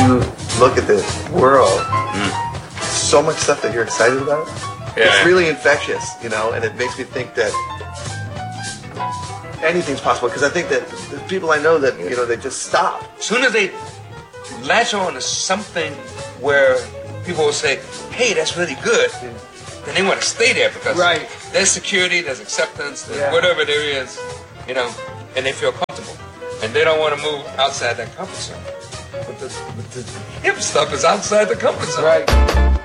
you look at the world, so much stuff that you're excited about. Yeah. It's really infectious, you know, and it makes me think that anything's possible. Because I think that the people I know that, you know, they just stop. As soon as they latch on to something where people will say, hey, that's really good, then they want to stay there because there's security, there's acceptance, there's whatever there is, you know, and they feel comfortable. And they don't want to move outside that comfort zone. But the hip stuff is outside the comfort zone. Right.